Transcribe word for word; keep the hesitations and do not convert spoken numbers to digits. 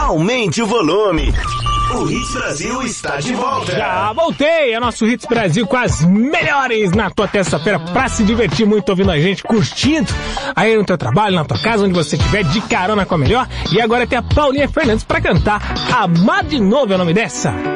aumente o volume. O Hits Brasil está de volta. Já voltei, é nosso Hits Brasil com as melhores na tua terça-feira pra se divertir muito ouvindo a gente, curtindo aí no teu trabalho, na tua casa, onde você estiver, de carona com a melhor. E agora tem a Paulinha Fernandes pra cantar Amar de Novo, é o nome dessa.